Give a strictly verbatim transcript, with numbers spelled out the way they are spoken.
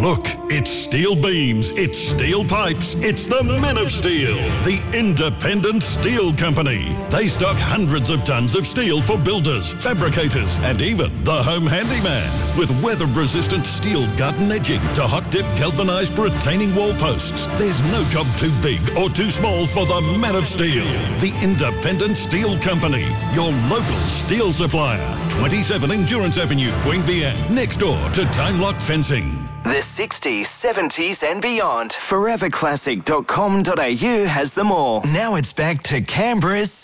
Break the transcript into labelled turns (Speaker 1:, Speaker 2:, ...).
Speaker 1: Look, it's steel beams, it's steel pipes, it's the Men of Steel, the independent steel company. They stock hundreds of tons of steel for builders, fabricators, and even the home handyman. With weather-resistant steel garden edging to hot-dip galvanized retaining wall posts, there's no job too big or too small for the Men of Steel, the independent steel company, your local steel supplier. twenty-seven Endurance Avenue, Queen Anne, next door to Time Lock Fencing.
Speaker 2: The sixties, seventies and beyond. forever classic dot com dot a u has them all. Now it's back to Canberra's